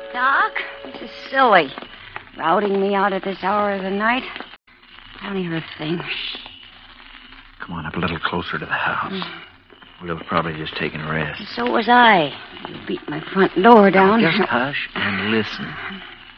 Doc, this is silly. Routing me out at this hour of the night. I don't hear a thing. Come on up a little closer to the house. Will's probably just taking a rest. So was I. You beat my front door down. Now just hush and listen.